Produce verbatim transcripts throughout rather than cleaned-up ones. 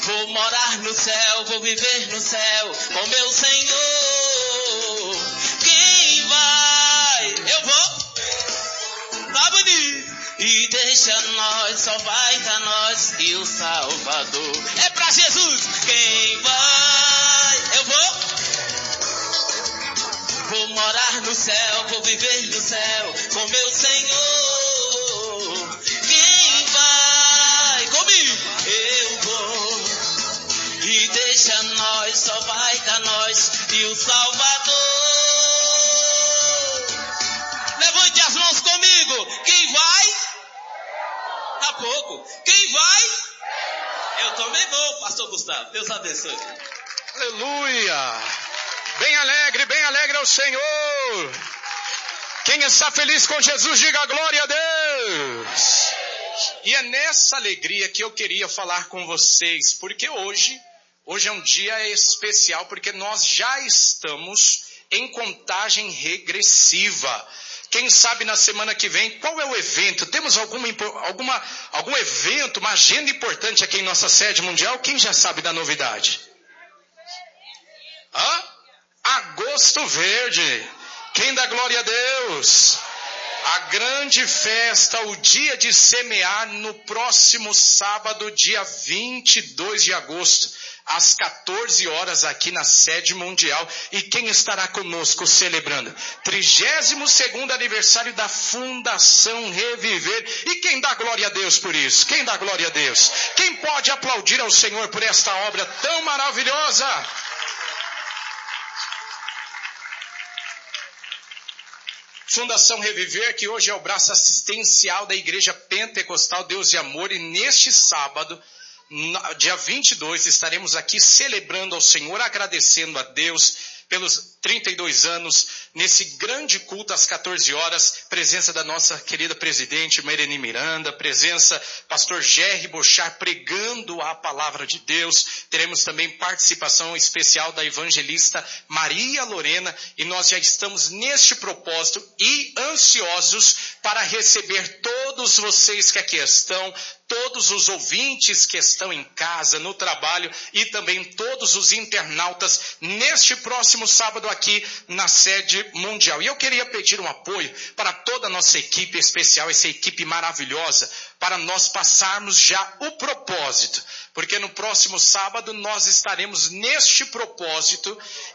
Vou morar no céu, vou viver no céu com meu Senhor. Quem vai? Eu vou. Tá bonito. E deixa nós, só vai dar nós e o Salvador. É pra Jesus. Quem vai? Eu vou. Vou morar no céu, vou viver no céu com meu Senhor. Quem vai? Comigo. Eu vou. E deixa nós, só vai dar nós e o Salvador. Levante as mãos comigo. Quem vai? Há pouco. Quem vai? Eu também vou, pastor Gustavo. Deus abençoe. Aleluia. Bem alegre, bem alegre ao Senhor. Quem está feliz com Jesus, diga glória a Deus. E é nessa alegria que eu queria falar com vocês, porque hoje, hoje é um dia especial, porque nós já estamos em contagem regressiva. Quem sabe na semana que vem, qual é o evento? Temos alguma, alguma, algum evento, uma agenda importante aqui em nossa sede mundial? Quem já sabe da novidade? Hã? Agosto Verde. Quem dá glória a Deus? A grande festa, o dia de semear, no próximo sábado, dia vinte e dois de agosto, às quatorze horas, aqui na sede mundial. E quem estará conosco celebrando? trigésimo segundo aniversário da Fundação Reviver. E quem dá glória a Deus por isso? Quem dá glória a Deus? Quem pode aplaudir ao Senhor por esta obra tão maravilhosa? Fundação Reviver, que hoje é o braço assistencial da Igreja Pentecostal Deus de Amor, e neste sábado, dia vinte e dois, estaremos aqui celebrando ao Senhor, agradecendo a Deus pelos trinta e dois anos, nesse grande culto às quatorze horas, presença da nossa querida presidente Mairene Miranda, presença pastor Jerry Bochar pregando a palavra de Deus. Teremos também participação especial da evangelista Maria Lorena, e nós já estamos neste propósito e ansiosos para receber todos vocês que aqui estão, todos os ouvintes que estão em casa, no trabalho, e também todos os internautas neste próximo sábado aqui na sede mundial. E eu queria pedir um apoio para toda a nossa equipe especial, essa equipe maravilhosa, para nós passarmos já o propósito, porque no próximo sábado nós estaremos neste propósito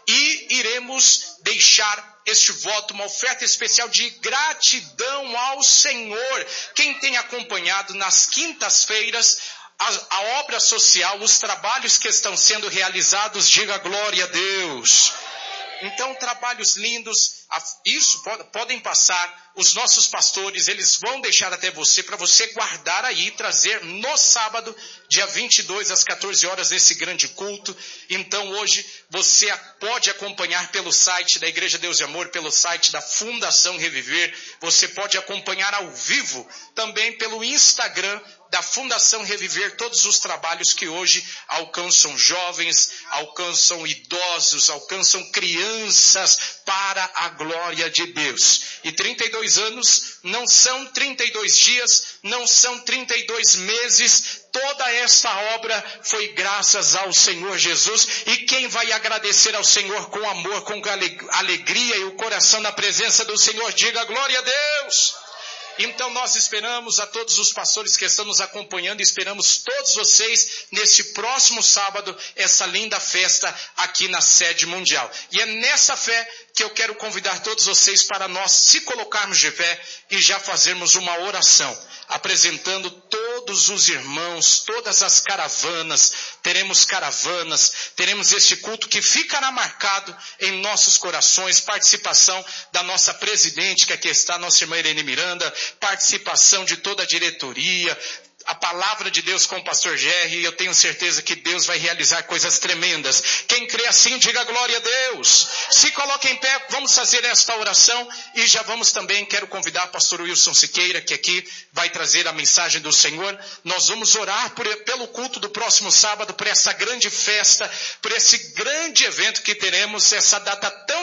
e iremos deixar este voto, uma oferta especial de gratidão ao Senhor. Quem tem acompanhado nas quintas-feiras a, a obra social, os trabalhos que estão sendo realizados, diga glória a Deus. Então, trabalhos lindos, isso podem passar, os nossos pastores, eles vão deixar até você, para você guardar aí, trazer no sábado, dia vinte e dois, às quatorze horas, esse grande culto. Então, hoje, você pode acompanhar pelo site da Igreja Deus de Amor, pelo site da Fundação Reviver, você pode acompanhar ao vivo, também pelo Instagram da Fundação Reviver, todos os trabalhos que hoje alcançam jovens, alcançam idosos, alcançam crianças, para a glória de Deus. E trinta e dois anos não são trinta e dois dias, não são trinta e dois meses, toda esta obra foi graças ao Senhor Jesus. E quem vai agradecer ao Senhor com amor, com alegria e o coração na presença do Senhor, diga glória a Deus. Então nós esperamos a todos os pastores que estão nos acompanhando, esperamos todos vocês nesse próximo sábado, essa linda festa aqui na sede mundial. E é nessa fé que eu quero convidar todos vocês para nós se colocarmos de pé e já fazermos uma oração, apresentando todos os irmãos, todas as caravanas. Teremos caravanas, teremos este culto que ficará marcado em nossos corações, participação da nossa presidente, que aqui está, nossa irmã Irene Miranda, participação de toda a diretoria, a palavra de Deus com o pastor Jerry, e eu tenho certeza que Deus vai realizar coisas tremendas. Quem crê assim, diga glória a Deus. Se coloque em pé, vamos fazer esta oração, e já vamos também, quero convidar o pastor Wilson Siqueira, que aqui vai trazer a mensagem do Senhor. Nós vamos orar por, pelo culto do próximo sábado, por essa grande festa, por esse grande evento que teremos, essa data tão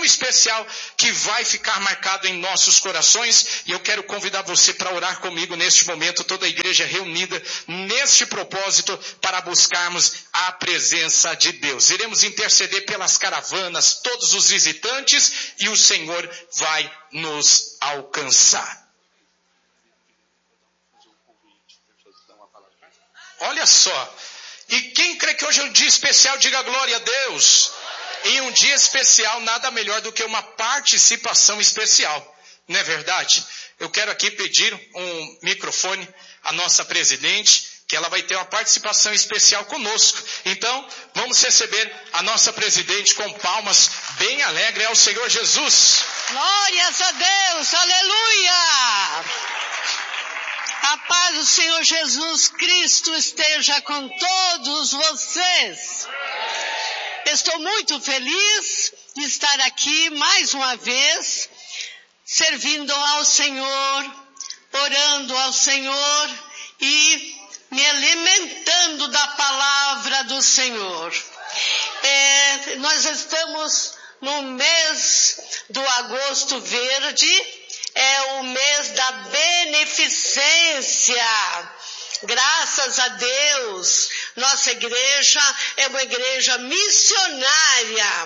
tão especial que vai ficar marcado em nossos corações. E eu quero convidar você para orar comigo neste momento, toda a igreja reunida neste propósito para buscarmos a presença de Deus. Iremos interceder pelas caravanas, todos os visitantes, e o Senhor vai nos alcançar. Olha só, e quem crê que hoje é um dia especial, diga glória a Deus. Em um dia especial, nada melhor do que uma participação especial, não é verdade? Eu quero aqui pedir um microfone à nossa presidente, que ela vai ter uma participação especial conosco. Então, vamos receber a nossa presidente com palmas bem alegres ao Senhor Jesus. Glórias a Deus, aleluia! A paz do Senhor Jesus Cristo esteja com todos vocês. Estou muito feliz de estar aqui mais uma vez, servindo ao Senhor, orando ao Senhor e me alimentando da palavra do Senhor. É, nós estamos no mês do agosto verde, é o mês da beneficência. Graças a Deus, nossa igreja é uma igreja missionária.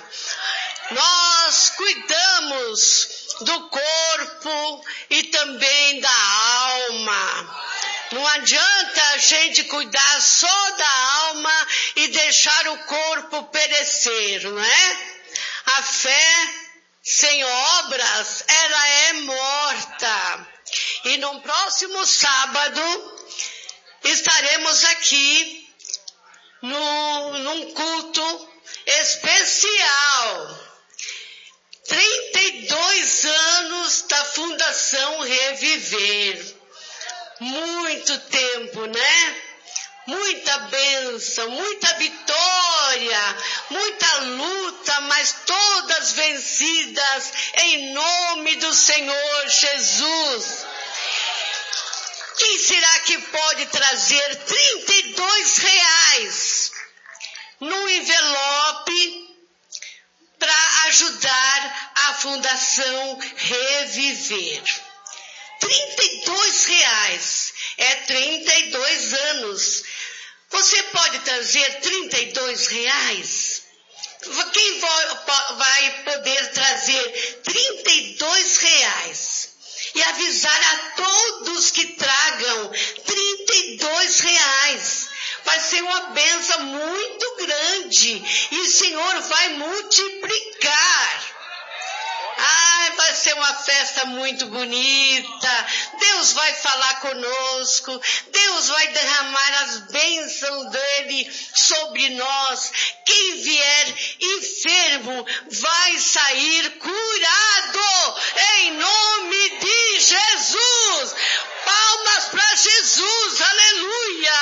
Nós cuidamos do corpo e também da alma. Não adianta a gente cuidar só da alma e deixar o corpo perecer, não é? A fé sem obras, ela é morta. E no próximo sábado, estaremos aqui no, num culto especial. trinta e dois anos da Fundação Reviver. Muito tempo, né? Muita bênção, muita vitória, muita luta, mas todas vencidas em nome do Senhor Jesus. Quem será que pode trazer trinta e dois reais no envelope para ajudar a Fundação Reviver? trinta e dois reais, é trinta e dois anos. Você pode trazer trinta e dois reais? Quem vai poder trazer trinta e dois reais? E avisar a todos que tragam trinta e dois reais. Vai ser uma bênção muito grande e o Senhor vai multiplicar. Ai, vai ser uma festa muito bonita. Deus vai falar conosco. Deus vai derramar as bênçãos dele sobre nós. Quem vier enfermo vai sair curado. Em nome de Jesus. Palmas para Jesus. Aleluia.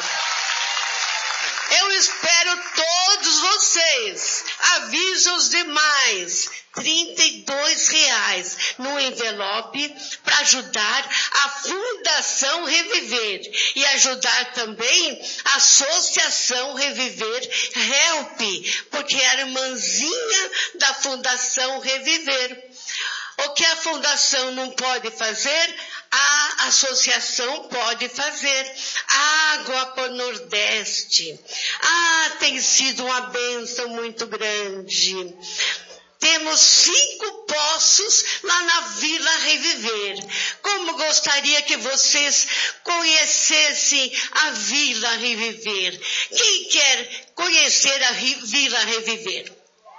Eu espero todos vocês. Avisa os demais. trinta e dois reais no envelope para ajudar a Fundação Reviver e ajudar também a Associação Reviver Help, porque é a irmãzinha da Fundação Reviver. O que a Fundação não pode fazer, a associação pode fazer. Água para o Nordeste. Ah, tem sido uma bênção muito grande. Temos cinco poços lá na Vila Reviver. Como gostaria que vocês conhecessem a Vila Reviver. Quem quer conhecer a Vila Reviver?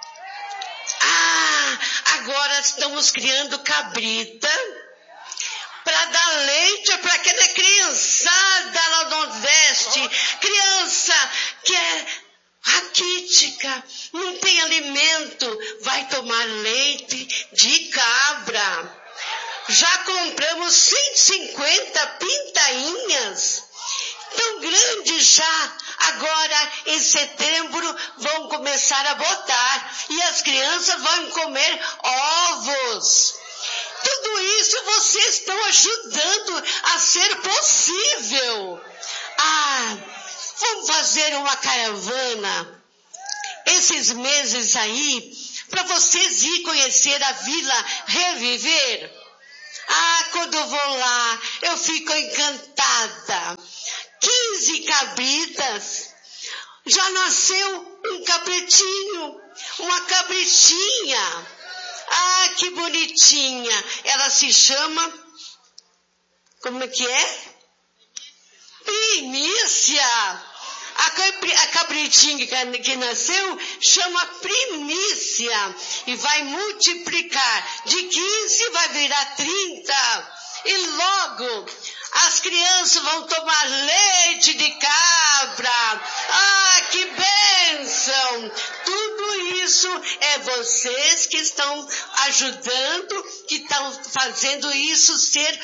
Ah, agora estamos criando cabrita para dar leite para aquela criançada lá do Nordeste. Criança que é raquítica, não tem alimento, vai tomar leite de cabra. Já compramos cento e cinquenta pintainhas, tão grandes já. Agora, em setembro, vão começar a botar e as crianças vão comer ovos. Tudo isso vocês estão ajudando a ser possível. Ah, vamos fazer uma caravana. Esses meses aí, para vocês ir conhecer a Vila Reviver? Ah, quando eu vou lá, eu fico encantada. quinze cabritas. Já nasceu um cabritinho, uma cabritinha. Ah, que bonitinha. Ela se chama, como é que é? Primícia. A cabritinha que nasceu chama primícia e vai multiplicar. De quinze vai virar trinta. E logo as crianças vão tomar leite de cabra. Ah, que bênção! Tudo isso é vocês que estão ajudando, que estão fazendo isso ser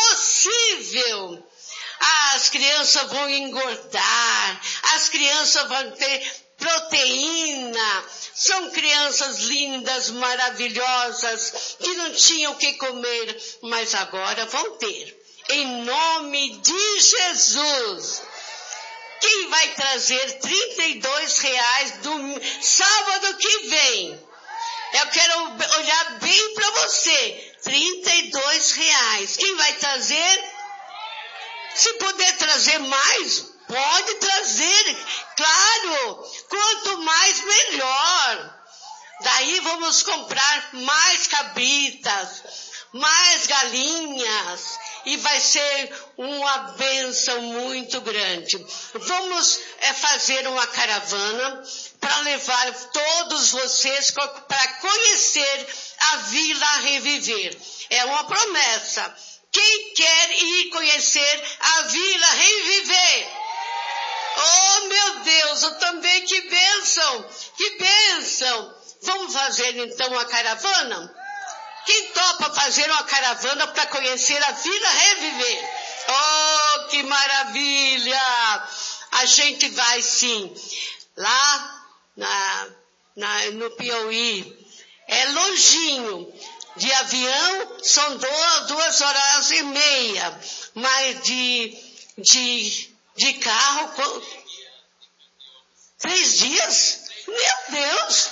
possível. As crianças vão engordar, as crianças vão ter proteína. São crianças lindas, maravilhosas, que não tinham o que comer, mas agora vão ter. Em nome de Jesus. Quem vai trazer trinta e dois reais do sábado que vem? Eu quero olhar bem para você. trinta e dois reais. Quem vai trazer? Se puder trazer mais, pode trazer. Claro, quanto mais melhor. Daí vamos comprar mais cabritas, mais galinhas. E vai ser uma bênção muito grande. Vamos é, fazer uma caravana para levar todos vocês para conhecer a Vila Reviver. É uma promessa. Quem quer ir conhecer a Vila Reviver? Oh, meu Deus, eu também, que bênção, que bênção. Vamos fazer então a caravana? Quem topa fazer uma caravana para conhecer a Vila Reviver? Oh, que maravilha! A gente vai sim. Lá na, na, no Piauí, é longinho. De avião são duas, duas horas e meia, mas de, de, de carro, três dias? Meu Deus!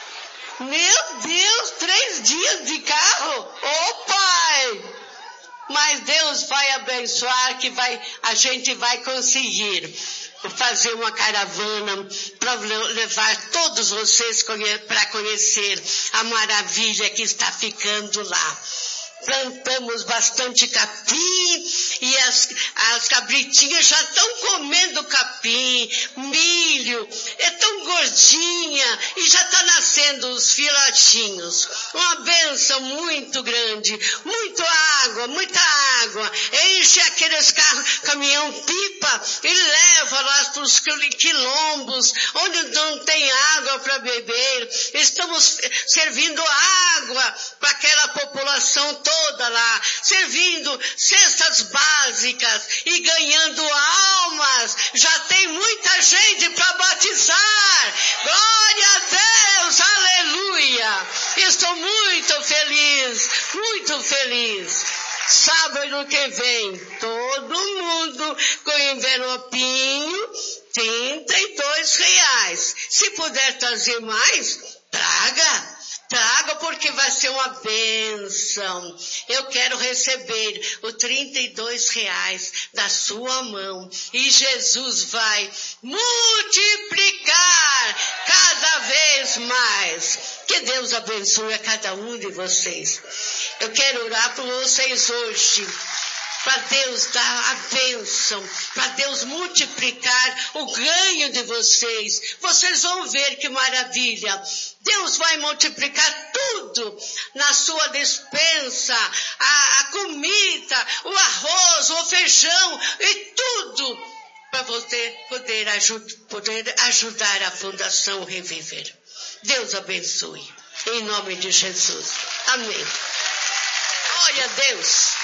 Meu Deus, três dias de carro? Ô Pai! Mas Deus vai abençoar, que vai, a gente vai conseguir fazer uma caravana para levar todos vocês para conhecer a maravilha que está ficando lá. Plantamos bastante capim e as, as cabritinhas já estão comendo capim, milho, é tão gordinha e já está nascendo os filhotinhos. Uma bênção muito grande, muito água, muita água. Enche aqueles carros, caminhão-pipa e leva lá para os quilombos, onde não tem água para beber. Estamos servindo água para aquela população toda. Toda lá, servindo cestas básicas e ganhando almas. Já tem muita gente para batizar. Glória a Deus, aleluia. Estou muito feliz, muito feliz. Sábado que vem, todo mundo com envelopinho, trinta e dois reais. Se puder trazer mais, traga. Traga, porque vai ser uma bênção. Eu quero receber os trinta e dois reais da sua mão. E Jesus vai multiplicar cada vez mais. Que Deus abençoe a cada um de vocês. Eu quero orar por vocês hoje. Para Deus dar a bênção, para Deus multiplicar o ganho de vocês. Vocês vão ver que maravilha. Deus vai multiplicar tudo na sua despensa, a, a comida, o arroz, o feijão e tudo para você poder, ajud, poder ajudar a Fundação Reviver. Deus abençoe. Em nome de Jesus. Amém. Olha, Deus.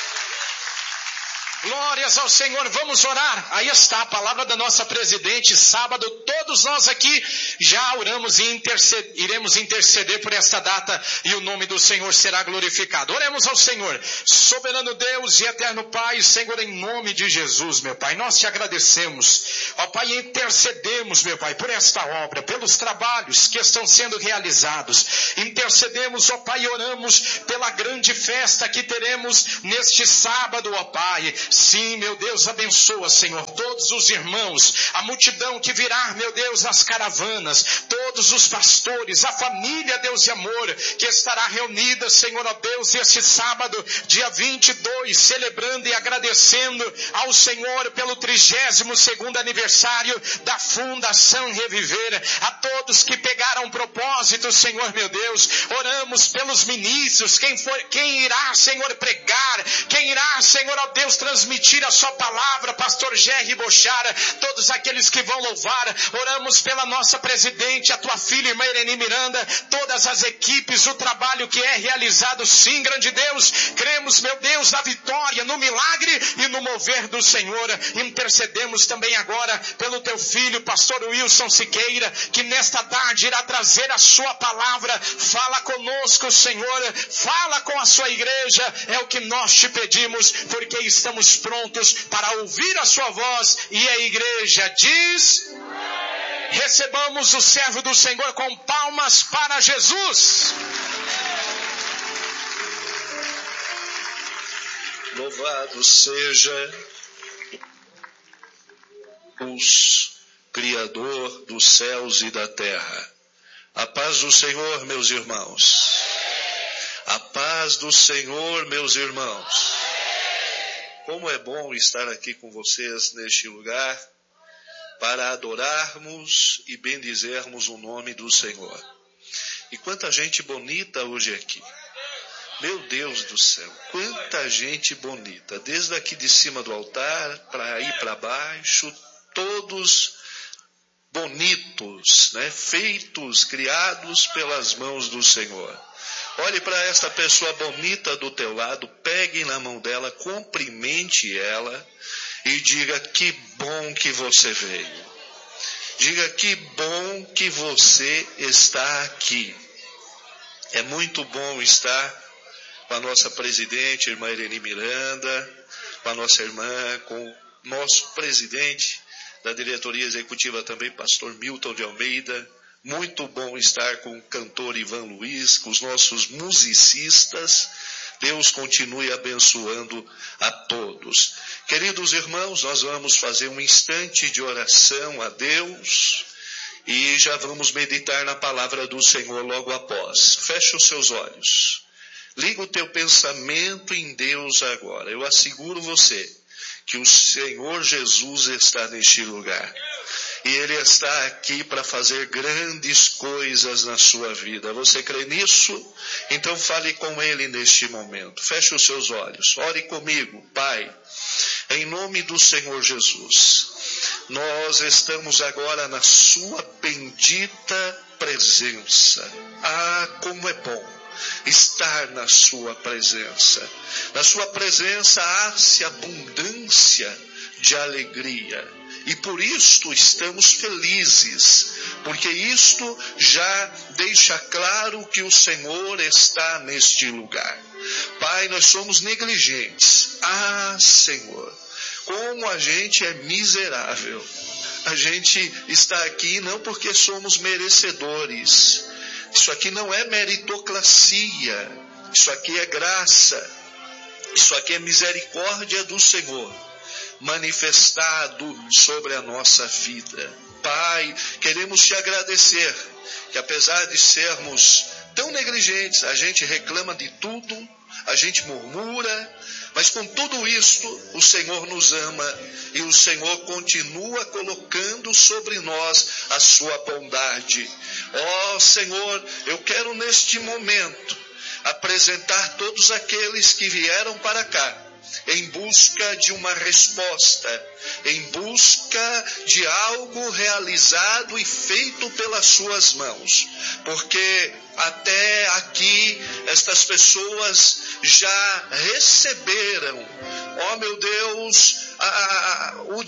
Glórias ao Senhor, vamos orar. Aí está a palavra da nossa presidente. Sábado, todos nós aqui já oramos e interced, iremos interceder por esta data e o nome do Senhor será glorificado. Oremos ao Senhor. Soberano Deus e eterno Pai, Senhor, em nome de Jesus, meu Pai, nós te agradecemos. Ó Pai, intercedemos, meu Pai, por esta obra, pelos trabalhos que estão sendo realizados. Intercedemos, ó Pai, e oramos pela grande festa que teremos neste sábado, ó Pai. Sim, meu Deus, abençoa, Senhor, todos os irmãos, a multidão que virá, meu Deus, nas caravanas, todos os pastores, a família, Deus de amor, que estará reunida, Senhor, ó Deus, este sábado, dia vinte e dois, celebrando e agradecendo ao Senhor pelo trigésimo segundo aniversário da Fundação Reviver. A todos que pegaram propósito, Senhor, meu Deus, oramos pelos ministros, quem for, quem irá, Senhor, pregar, quem irá, Senhor, ó Deus, transmitir a sua palavra, pastor Jerry Bochara, todos aqueles que vão louvar. Oramos pela nossa presidente, a tua filha, irmã Irene Miranda, todas as equipes, o trabalho que é realizado. Sim, grande Deus, cremos, meu Deus, na vitória, no milagre e no mover do Senhor. Intercedemos também agora pelo teu filho, pastor Wilson Siqueira, que nesta tarde irá trazer a sua palavra. Fala conosco, Senhor, fala com a sua igreja, é o que nós te pedimos, porque estamos prontos para ouvir a sua voz. E a igreja diz: recebamos o servo do Senhor com palmas para Jesus. Louvado seja o Criador dos céus e da terra. A paz do Senhor, meus irmãos. A paz do Senhor, meus irmãos. Como é bom estar aqui com vocês neste lugar para adorarmos e bendizermos o nome do Senhor. E quanta gente bonita hoje aqui. Meu Deus do céu, quanta gente bonita. Desde aqui de cima do altar, para ir para baixo, todos bonitos, né? Feitos, criados pelas mãos do Senhor. Olhe para esta pessoa bonita do teu lado, pegue na mão dela, cumprimente ela e diga: que bom que você veio. Diga: que bom que você está aqui. É muito bom estar com a nossa presidente, irmã Irene Miranda, com a nossa irmã, com o nosso presidente da diretoria executiva também, pastor Milton de Almeida. Muito bom estar com o cantor Ivan Luiz, com os nossos musicistas. Deus continue abençoando a todos. Queridos irmãos, nós vamos fazer um instante de oração a Deus e já vamos meditar na palavra do Senhor logo após. Feche os seus olhos. Liga o teu pensamento em Deus agora. Eu asseguro você que o Senhor Jesus está neste lugar. E Ele está aqui para fazer grandes coisas na sua vida. Você crê nisso? Então fale com Ele neste momento. Feche os seus olhos. Ore comigo, Pai. Em nome do Senhor Jesus, nós estamos agora na sua bendita presença. Ah, como é bom estar na sua presença. Na sua presença há-se abundância de alegria. E por isto estamos felizes, porque isto já deixa claro que o Senhor está neste lugar. Pai, nós somos negligentes. Ah, Senhor, como a gente é miserável. A gente está aqui não porque somos merecedores. Isso aqui não é meritocracia. Isso aqui é graça. Isso aqui é misericórdia do Senhor manifestado sobre a nossa vida. Pai, queremos te agradecer que apesar de sermos tão negligentes, a gente reclama de tudo, a gente murmura, mas com tudo isto o Senhor nos ama e o Senhor continua colocando sobre nós a sua bondade. Ó Senhor, eu quero neste momento apresentar todos aqueles que vieram para cá em busca de uma resposta, em busca de algo realizado e feito pelas suas mãos, porque até aqui estas pessoas já receberam, ó meu Deus, a, o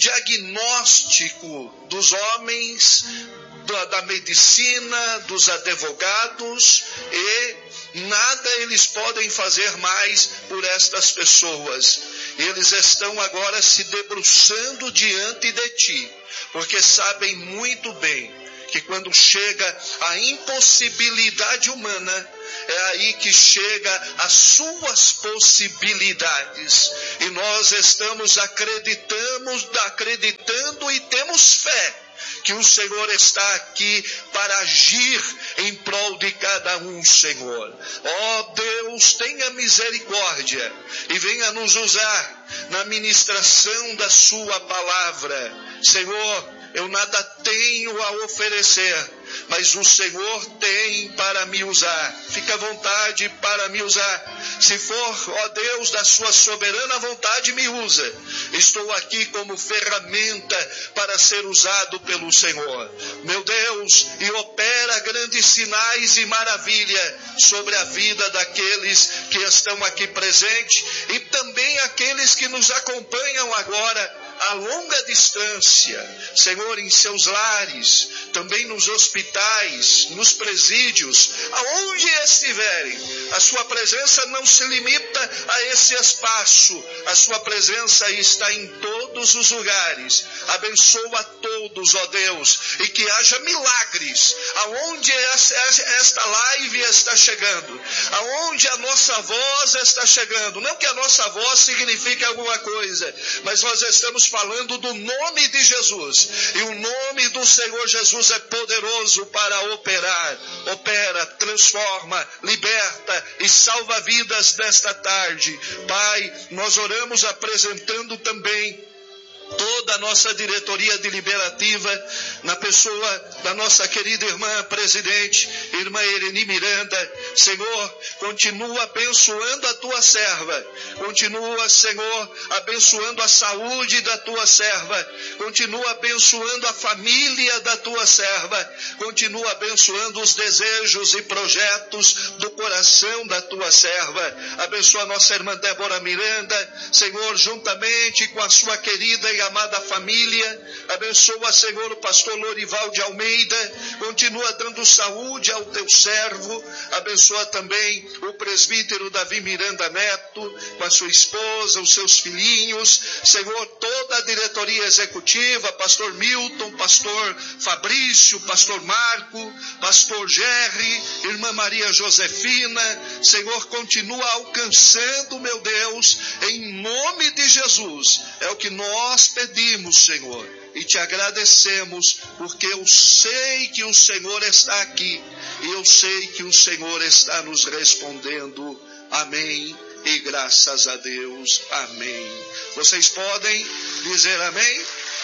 diagnóstico dos homens, da, da medicina, dos advogados, e nada eles podem fazer mais por estas pessoas. Eles estão agora se debruçando diante de ti, porque sabem muito bem que quando chega a impossibilidade humana, é aí que chega as suas possibilidades. E nós estamos acreditamos, acreditando e temos fé que o Senhor está aqui para agir em prol de cada um, Senhor. Ó Deus, tenha misericórdia e venha nos usar na ministração da sua palavra. Senhor, eu nada tenho a oferecer, mas o Senhor tem para me usar. Fica à vontade para me usar. Se for, ó Deus, da sua soberana vontade, me usa. Estou aqui como ferramenta para ser usado pelo Senhor. Meu Deus, e opera grandes sinais e maravilha sobre a vida daqueles que estão aqui presentes e também aqueles que nos acompanham agora a longa distância, Senhor, em seus lares, também nos hospitais, nos presídios, aonde estiverem. A sua presença não se limita a esse espaço, a sua presença está em todos os lugares. Abençoa a todos, ó Deus, e que haja milagres aonde esta live está chegando, aonde a nossa voz está chegando. Não que a nossa voz signifique alguma coisa, mas nós estamos falando do nome de Jesus, e o nome do Senhor Jesus é poderoso para operar. Opera, transforma, liberta e salva vidas nesta tarde. Pai, nós oramos apresentando também toda a nossa diretoria deliberativa, na pessoa da nossa querida irmã presidente, irmã Ereni Miranda. Senhor, continua abençoando a tua serva, continua, Senhor, abençoando a saúde da tua serva, continua abençoando a família da tua serva, continua abençoando os desejos e projetos do coração da tua serva. Abençoa a nossa irmã Débora Miranda, Senhor, juntamente com a sua querida e amada família. Abençoa, Senhor, o pastor Lorival de Almeida, continua dando saúde ao teu servo. Abençoa também o presbítero Davi Miranda Neto, com a sua esposa, os seus filhinhos. Senhor, toda a diretoria executiva, pastor Milton, pastor Fabrício, pastor Marco, pastor Jerry, irmã Maria Josefina. Senhor, continua alcançando, meu Deus, em nome de Jesus. É o que nós pedimos, Senhor, e te agradecemos, porque eu sei que o Senhor está aqui, e eu sei que o Senhor está nos respondendo. Amém, e graças a Deus, amém. Vocês podem dizer amém?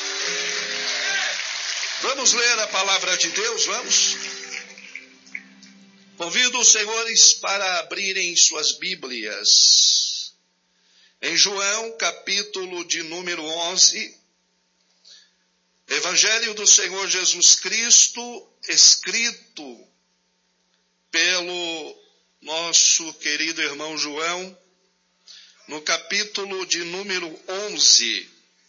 Vamos ler a palavra de Deus, vamos? Convido os senhores para abrirem suas Bíblias em João, capítulo de número onze, Evangelho do Senhor Jesus Cristo, escrito pelo nosso querido irmão João, no capítulo de número onze.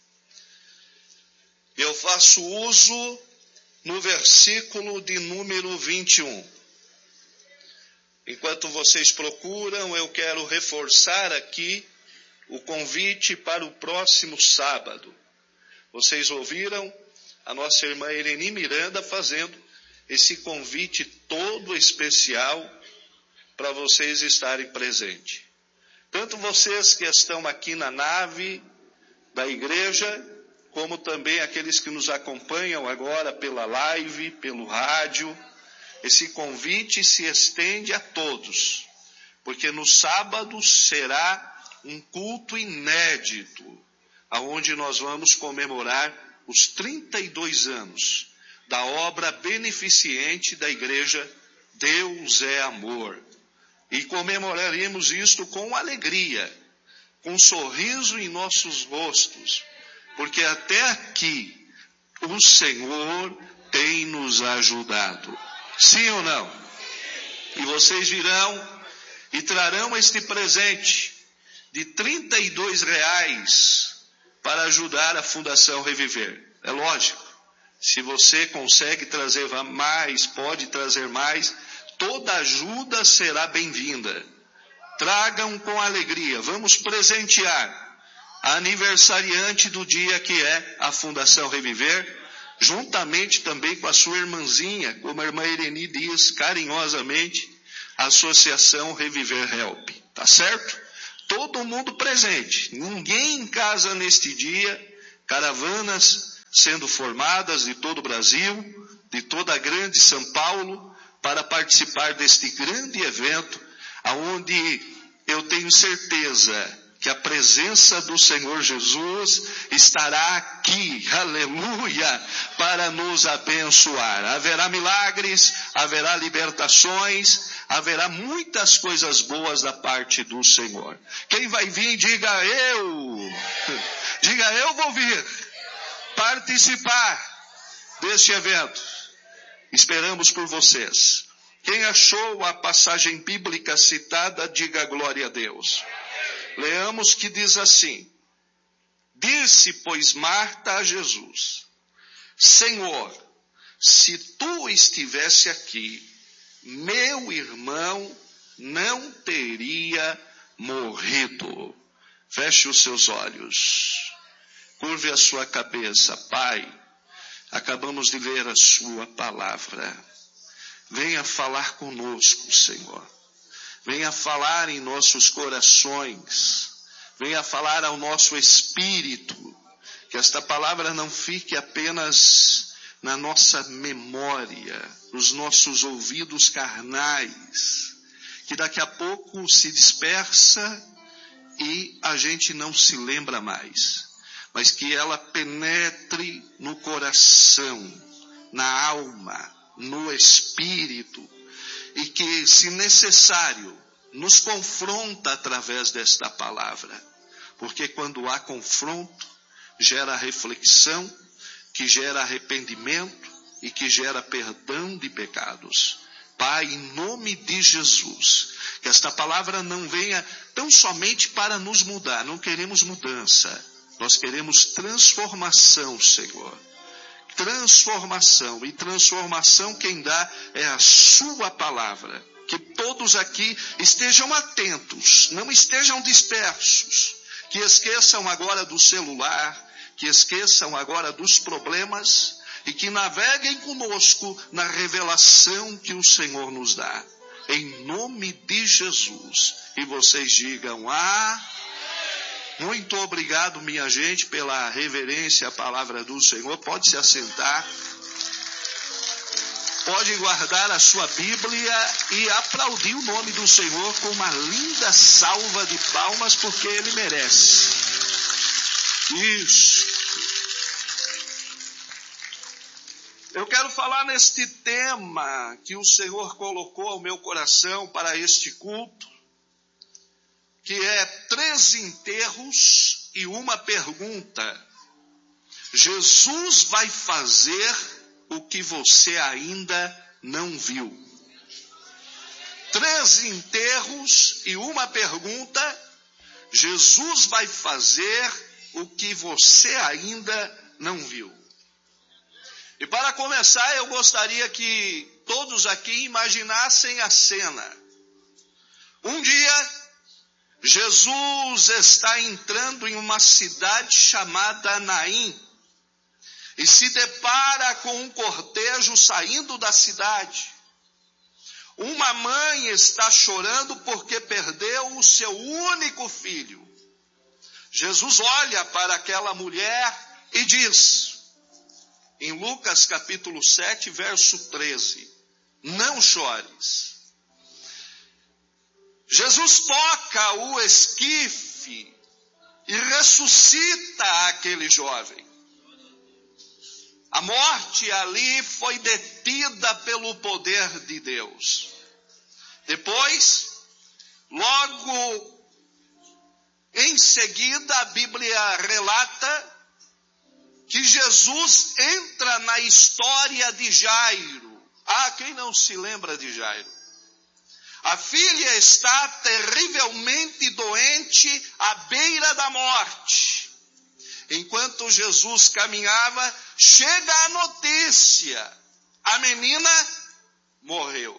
Eu faço uso no versículo de número vinte e um. Enquanto vocês procuram, eu quero reforçar aqui o convite para o próximo sábado. Vocês ouviram a nossa irmã Ereni Miranda fazendo esse convite todo especial para vocês estarem presentes. Tanto vocês que estão aqui na nave da igreja, como também aqueles que nos acompanham agora pela live, pelo rádio. Esse convite se estende a todos, porque no sábado será um culto inédito, aonde nós vamos comemorar os trinta e dois anos da obra beneficente da igreja Deus é Amor. E comemoraremos isto com alegria, com um sorriso em nossos rostos, porque até aqui o Senhor tem nos ajudado. Sim ou não? E vocês virão e trarão este presente de trinta e dois reais para ajudar a Fundação Reviver. É lógico, se você consegue trazer mais, pode trazer mais, toda ajuda será bem-vinda. Tragam com alegria, vamos presentear a aniversariante do dia que é a Fundação Reviver, juntamente também com a sua irmãzinha, como a irmã Ireni diz carinhosamente, a Associação Reviver Help, tá certo? Todo mundo presente, ninguém em casa neste dia, caravanas sendo formadas de todo o Brasil, de toda a grande São Paulo, para participar deste grande evento, aonde eu tenho certeza que a presença do Senhor Jesus estará aqui, aleluia, para nos abençoar. Haverá milagres, haverá libertações, haverá muitas coisas boas da parte do Senhor. Quem vai vir, diga eu, diga eu vou vir participar deste evento. Esperamos por vocês. Quem achou a passagem bíblica citada, diga glória a Deus. Leamos que diz assim: disse, pois, Marta a Jesus: Senhor, se tu estivesse aqui, meu irmão não teria morrido. Feche os seus olhos, curve a sua cabeça. Pai, acabamos de ler a sua palavra. Venha falar conosco, Senhor. Venha falar em nossos corações. Venha falar ao nosso espírito. Que esta palavra não fique apenas na nossa memória, nos nossos ouvidos carnais. Que daqui a pouco se dispersa e a gente não se lembra mais. Mas que ela penetre no coração, na alma, no espírito. E que, se necessário, nos confronta através desta palavra. Porque quando há confronto, gera reflexão, que gera arrependimento e que gera perdão de pecados. Pai, em nome de Jesus, que esta palavra não venha tão somente para nos mudar. Não queremos mudança, nós queremos transformação, Senhor. Transformação, e transformação quem dá é a sua palavra. Que todos aqui estejam atentos, não estejam dispersos, que esqueçam agora do celular, que esqueçam agora dos problemas e que naveguem conosco na revelação que o Senhor nos dá. Em nome de Jesus. E vocês digam: ah, muito obrigado, minha gente, pela reverência à palavra do Senhor. Pode se assentar. Pode guardar a sua Bíblia e aplaudir o nome do Senhor com uma linda salva de palmas, porque Ele merece. Isso. Eu quero falar neste tema que o Senhor colocou ao meu coração para este culto, que é três enterros e uma pergunta. Jesus vai fazer o que você ainda não viu. Três enterros e uma pergunta. Jesus vai fazer o que você ainda não viu. E para começar, eu gostaria que todos aqui imaginassem a cena. Um dia, Jesus está entrando em uma cidade chamada Naim e se depara com um cortejo saindo da cidade. Uma mãe está chorando porque perdeu o seu único filho. Jesus olha para aquela mulher e diz, em Lucas capítulo sete, verso treze, não chores. Jesus toca o esquife e ressuscita aquele jovem. A morte ali foi detida pelo poder de Deus. Depois, logo em seguida, a Bíblia relata que Jesus entra na história de Jairo. Ah, quem não se lembra de Jairo? A filha está terrivelmente doente, à beira da morte. enquanto Jesus caminhava, chega a notícia: a menina morreu.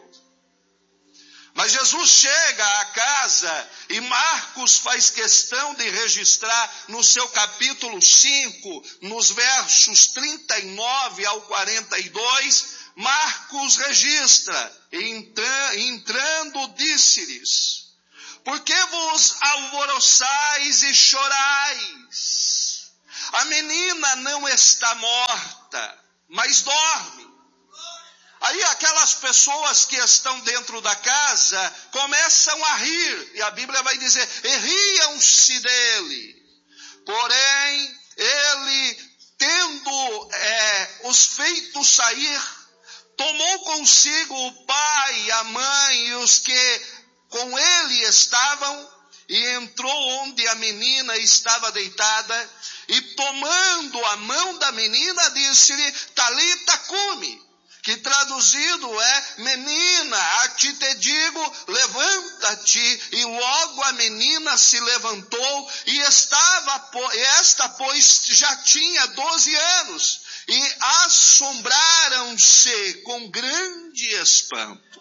Mas Jesus chega à casa e Marcos faz questão de registrar no seu capítulo cinco, nos versos trinta e nove ao quarenta e dois, Marcos registra: entrando disse-lhes: por que vos alvoroçais e chorais? A menina não está morta, mas dorme. Aí aquelas pessoas que estão dentro da casa começam a rir, e a Bíblia vai dizer, e riam-se dele. Porém, ele, tendo é, os feito sair, tomou consigo o pai, a mãe e os que com ele estavam, e entrou onde a menina estava deitada, e tomando a mão da menina, disse-lhe: Talita cumi, que traduzido é: menina, a ti te digo, levanta-te. E logo a menina se levantou, e estava, esta pois já tinha doze anos, e assombraram-se com grande espanto.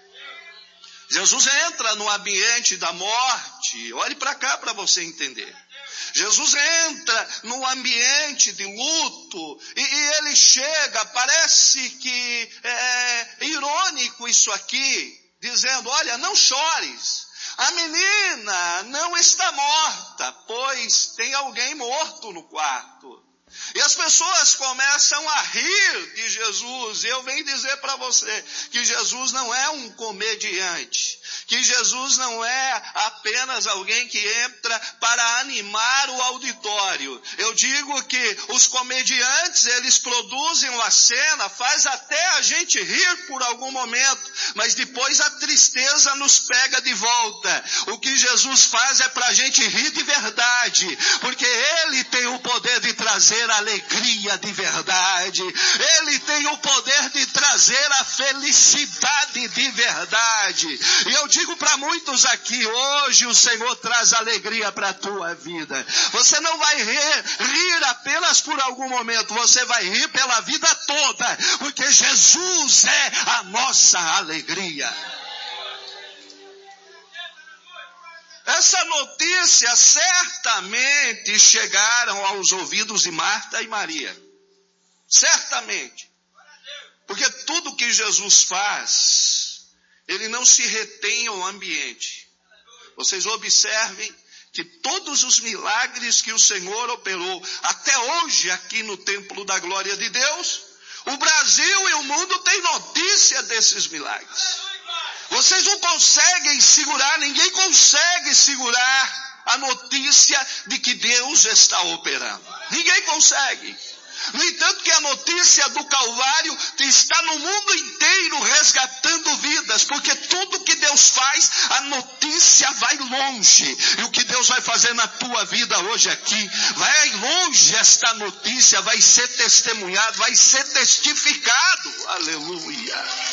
Jesus entra no ambiente da morte. Olhe para cá para você entender. Jesus entra no ambiente de luto e, e ele chega, parece que é irônico isso aqui, dizendo: olha, não chores, a menina não está morta, pois tem alguém morto no quarto. E as pessoas começam a rir de Jesus. Eu venho dizer para você que Jesus não é um comediante, que Jesus não é apenas alguém que entra para animar o auditório. Eu digo que os comediantes, eles produzem uma cena, faz até a gente rir por algum momento, mas depois a tristeza nos pega de volta. O que Jesus faz é para a gente rir de verdade, porque Ele tem o poder de trazer alegria de verdade. Ele tem o poder de trazer a felicidade de verdade. E eu digo para muitos aqui, hoje o Senhor traz alegria para a tua vida. Você não vai rir, rir apenas por algum momento, você vai rir pela vida toda, porque Jesus é a nossa alegria. Essa notícia certamente chegaram aos ouvidos de Marta e Maria. Certamente. Porque tudo que Jesus faz, ele não se retém ao ambiente. Vocês observem que todos os milagres que o Senhor operou até hoje aqui no Templo da Glória de Deus, o Brasil e o mundo têm notícia desses milagres. Vocês não conseguem segurar, ninguém consegue segurar a notícia de que Deus está operando. Ninguém consegue. No entanto, que a notícia do Calvário está no mundo inteiro resgatando vidas, porque tudo que Deus faz, a notícia vai longe. E o que Deus vai fazer na tua vida hoje aqui, vai longe esta notícia, vai ser testemunhado, vai ser testificado. Aleluia.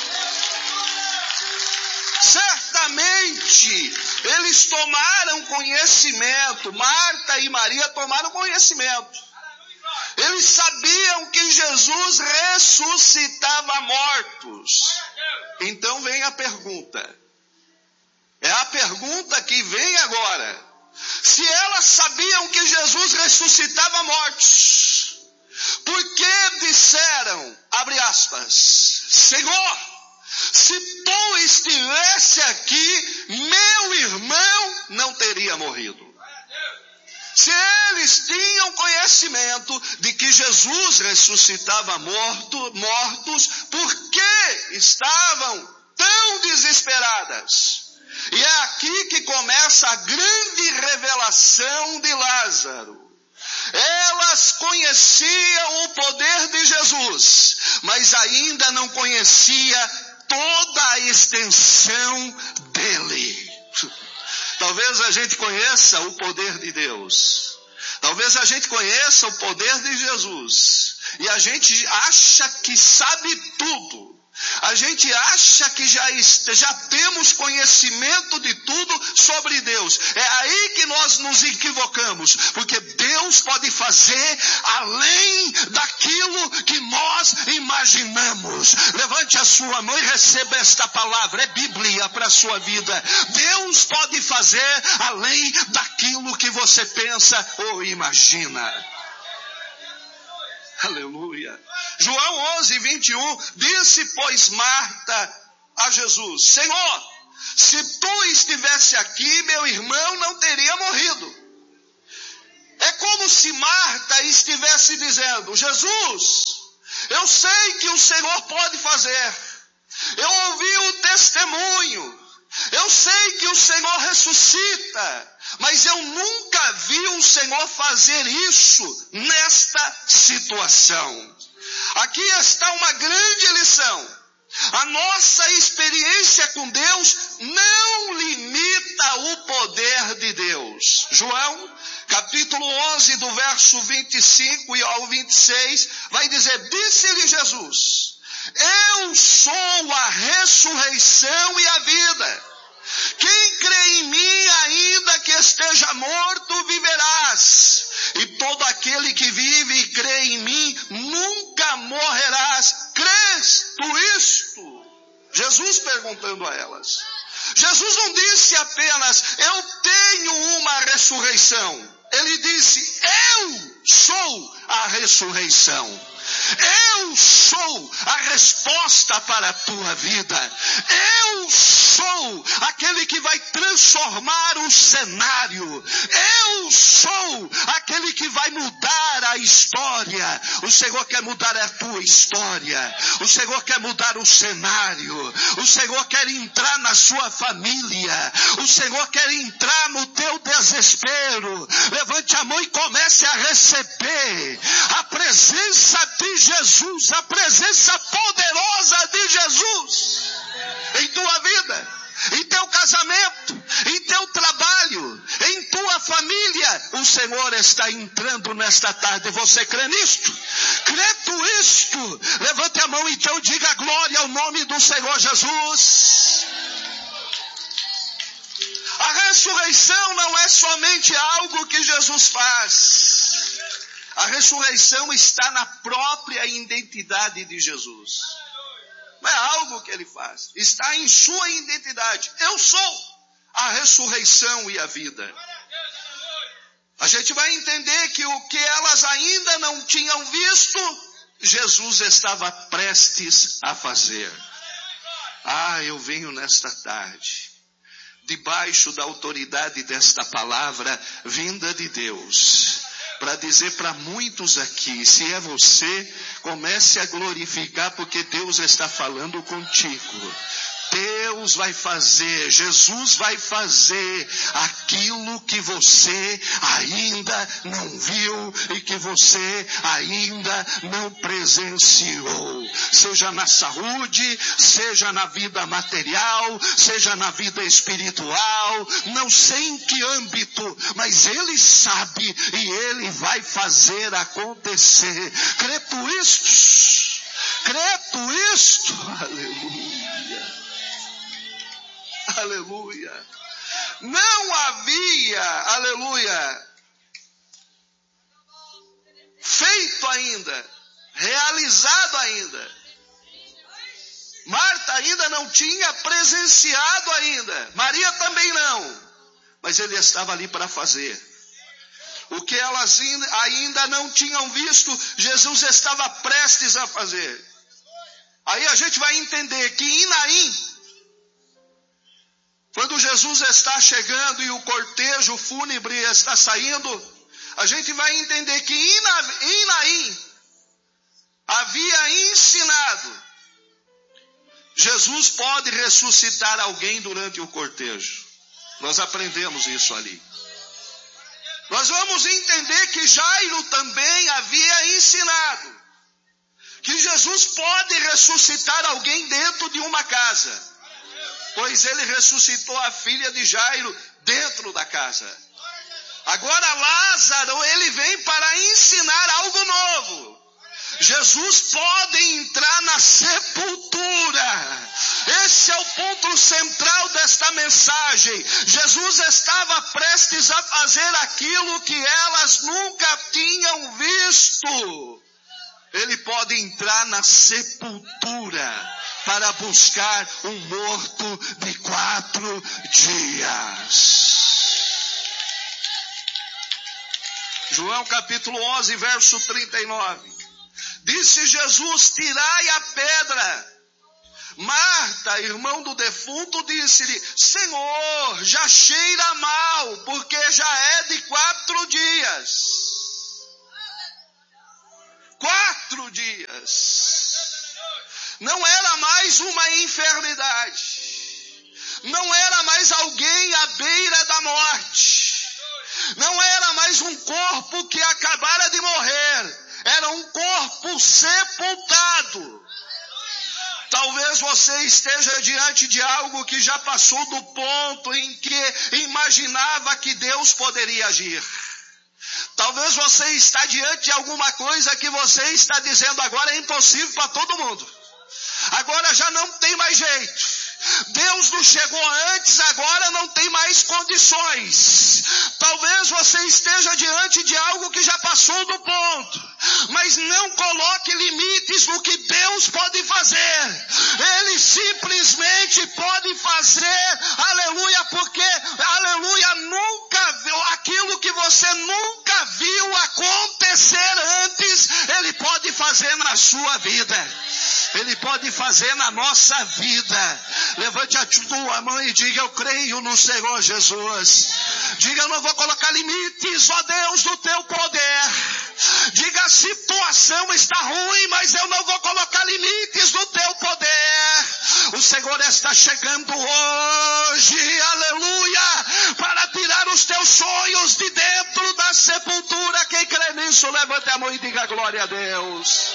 Certamente eles tomaram conhecimento, Marta e Maria tomaram conhecimento. Eles sabiam que Jesus ressuscitava mortos. Então vem a pergunta. É a pergunta que vem agora. Se elas sabiam que Jesus ressuscitava mortos, por que disseram, abre aspas, Senhor, se tu estivesse aqui, meu irmão não teria morrido. Se eles tinham conhecimento de que Jesus ressuscitava morto, mortos, por que estavam tão desesperadas? E é aqui que começa a grande revelação de Lázaro. Elas conheciam o poder de Jesus, mas ainda não conhecia toda a extensão dele. Talvez a gente conheça o poder de Deus. Talvez a gente conheça o poder de Jesus. E a gente acha que sabe tudo. A gente acha que já, já temos conhecimento de tudo sobre Deus. É aí que nós nos equivocamos, porque Deus pode fazer além daquilo que nós imaginamos. Levante a sua mão e receba esta palavra, é Bíblia para a sua vida. Deus pode fazer além daquilo que você pensa ou imagina. Aleluia. João onze, vinte e um, disse, pois, Marta a Jesus: Senhor, se tu estivesse aqui, meu irmão não teria morrido. É como se Marta estivesse dizendo: Jesus, eu sei que o Senhor pode fazer. Eu ouvi o testemunho. Eu sei que o Senhor ressuscita, mas eu nunca vi o Senhor fazer isso nesta situação. Aqui está uma grande lição. A nossa experiência com Deus não limita o poder de Deus. João, capítulo onze, do verso vinte e cinco ao vinte e seis, vai dizer: disse-lhe Jesus: eu sou a ressurreição e a vida. Quem crê em mim, ainda que esteja morto, viverás. E todo aquele que vive e crê em mim, nunca morrerás. Crês tu isto? Jesus perguntando a elas. Jesus não disse apenas: eu tenho uma ressurreição. Ele disse: eu sou a ressurreição. Eu sou a resposta para a tua vida. Eu sou aquele que vai transformar o cenário. Eu sou aquele que vai mudar a história. O Senhor quer mudar a tua história. O Senhor quer mudar o cenário. O Senhor quer entrar na sua família. O Senhor quer entrar no teu desespero. Levante a mão e comece a receber a presença de Jesus, a presença poderosa de Jesus em tua vida, em teu casamento, em teu trabalho, em tua família. O Senhor está entrando nesta tarde. Você crê nisto? Crê tu isto? Levante a mão então, diga glória ao nome do Senhor Jesus. A ressurreição não é somente algo que Jesus faz. A ressurreição está na própria identidade de Jesus. Não é algo que ele faz. Está em sua identidade. Eu sou a ressurreição e a vida. A gente vai entender que o que elas ainda não tinham visto, Jesus estava prestes a fazer. Ah, eu venho nesta tarde, debaixo da autoridade desta palavra vinda de Deus, para dizer para muitos aqui: se é você, comece a glorificar, porque Deus está falando contigo. Deus vai fazer, Jesus vai fazer aquilo que você ainda não viu e que você ainda não presenciou. Seja na saúde, seja na vida material, seja na vida espiritual, não sei em que âmbito, mas Ele sabe e Ele vai fazer acontecer. Crê tu isto? Crê tu isto? Aleluia. Aleluia. Não havia, aleluia, feito ainda, realizado ainda. Marta ainda não tinha presenciado ainda. Maria também não. Mas ele estava ali para fazer. O que elas ainda não tinham visto, Jesus estava prestes a fazer. Aí a gente vai entender que em Naim, quando Jesus está chegando e o cortejo fúnebre está saindo, a gente vai entender que em Naim havia ensinado: Jesus pode ressuscitar alguém durante o cortejo. Nós aprendemos isso ali. Nós vamos entender que Jairo também havia ensinado que Jesus pode ressuscitar alguém dentro de uma casa, pois ele ressuscitou a filha de Jairo dentro da casa. Agora Lázaro, ele vem para ensinar algo novo. Jesus pode entrar na sepultura. Esse é o ponto central desta mensagem. Jesus estava prestes a fazer aquilo que elas nunca tinham visto. Ele pode entrar na sepultura para buscar um morto de quatro dias. João capítulo onze, verso trinta e nove. Disse Jesus: tirai a pedra. Marta, irmão do defunto, disse-lhe: Senhor, já cheira mal, porque já é de quatro dias. Quatro dias. Não era mais uma enfermidade. Não era mais alguém à beira da morte. Não era mais um corpo que acabara de morrer. Era um corpo sepultado. Talvez você esteja diante de algo que já passou do ponto em que imaginava que Deus poderia agir. Talvez você está diante de alguma coisa que você está dizendo agora é impossível para todo mundo. Agora já não tem mais jeito. Deus não chegou antes, agora não tem mais condições. Talvez você esteja diante de algo que já passou do ponto, mas não coloque limites no que Deus pode fazer. Ele simplesmente pode fazer, aleluia, porque, aleluia, nunca viu aquilo que você nunca viu acontecer antes. Ele pode fazer na sua vida. Ele pode fazer na nossa vida. Levante a tua mão e diga: eu creio no Senhor Jesus. Diga: eu não vou colocar limites, ó Deus, do teu poder. Diga: a situação está ruim, mas eu não vou colocar limites do teu poder. O Senhor está chegando hoje, aleluia, para tirar os teus sonhos de dentro da sepultura. Quem crê nisso, levante a mão e diga glória a Deus.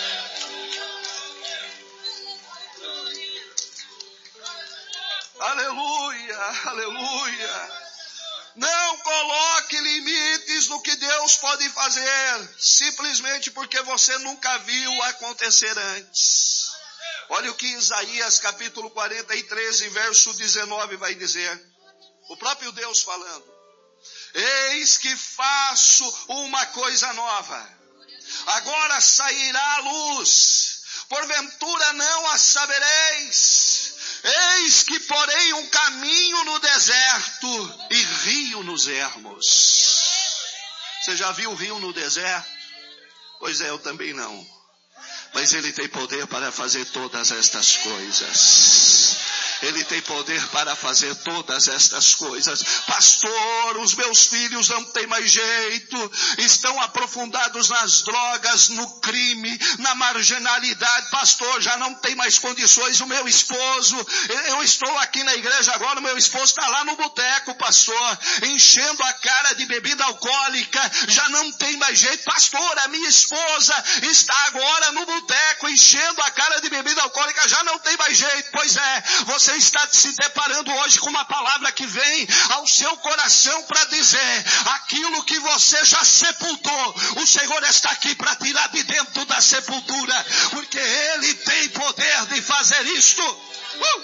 Aleluia, aleluia. Não coloque limites no que Deus pode fazer, simplesmente porque você nunca viu acontecer antes. Olha o que Isaías capítulo quarenta e três, verso dezenove vai dizer. O próprio Deus falando: eis que faço uma coisa nova, agora sairá a luz, porventura não a sabereis. Eis que porei um caminho no deserto e rio nos ermos. Você já viu o rio no deserto? Pois é, eu também não. Mas ele tem poder para fazer todas estas coisas. Ele tem poder para fazer todas estas coisas. Pastor, os meus filhos não têm mais jeito. Estão aprofundados nas drogas, no crime, na marginalidade. Pastor, já não tem mais condições. O meu esposo, eu estou aqui na igreja agora, o meu esposo está lá no boteco, pastor, enchendo a cara de bebida alcoólica. Já não tem mais jeito. Pastor, a minha esposa está agora no boteco, enchendo a cara de bebida alcoólica. Já não tem mais jeito. Pois é, você está se deparando hoje com uma palavra que vem ao seu coração para dizer: aquilo que você já sepultou, o Senhor está aqui para tirar de dentro da sepultura, porque Ele tem poder de fazer isto. Uh!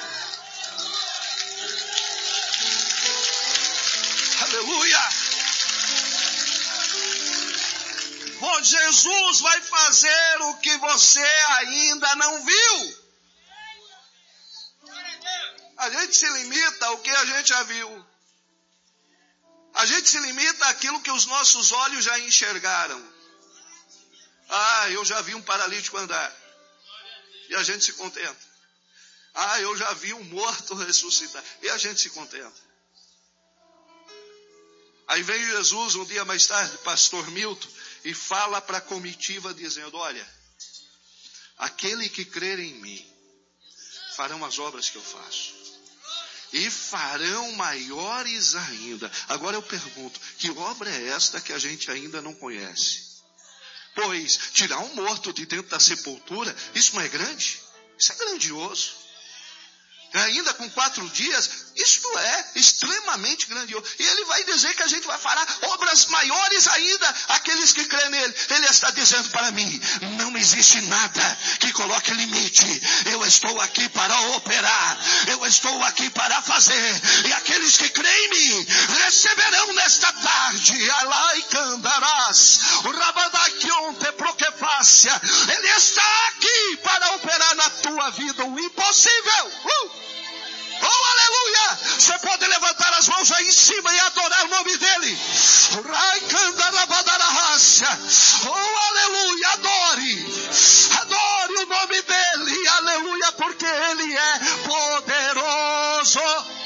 Aleluia! Bom, Jesus vai fazer o que você ainda não viu. A gente se limita ao que a gente já viu. A gente se limita àquilo que os nossos olhos já enxergaram. Ah, eu já vi um paralítico andar. E a gente se contenta. Ah, eu já vi um morto ressuscitar. E a gente se contenta. Aí vem Jesus um dia mais tarde, pastor Milton, e fala para a comitiva dizendo: olha, aquele que crer em mim farão as obras que eu faço. E farão maiores ainda. Agora eu pergunto: que obra é esta que a gente ainda não conhece? Pois tirar um morto de dentro da sepultura, isso não é grande? Isso é grandioso. ainda com quatro dias, isto é extremamente grandioso. E ele vai dizer que a gente vai fará obras maiores ainda, aqueles que creem nele. Ele está dizendo para mim, não existe nada que coloque limite. Eu estou aqui para operar, eu estou aqui para fazer. E aqueles que creem em mim, receberão nesta tarde, Alai Candarás, o Rabadakionte Proquefácia. Ele está aqui para operar na tua vida o impossível. Uh! Oh, aleluia! Você pode levantar as mãos aí em cima e adorar o nome dele. Oh, aleluia! Adore! Adore o nome dele, aleluia, porque ele é poderoso.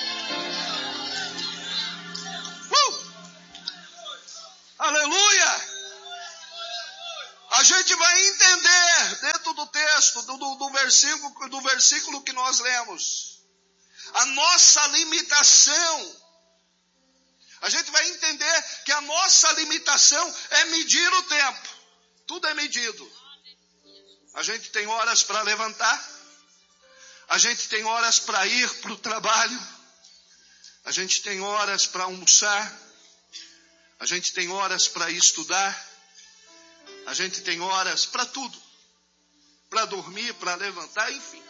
Uh! Aleluia! A gente vai entender dentro do texto, do, do, do, versículo, do versículo que nós lemos, a nossa limitação. A gente vai entender que a nossa limitação é medir o tempo. Tudo é medido. A gente tem horas para levantar. A gente tem horas para ir para o trabalho. A gente tem horas para almoçar. A gente tem horas para estudar. A gente tem horas para tudo. Para dormir, para levantar, enfim.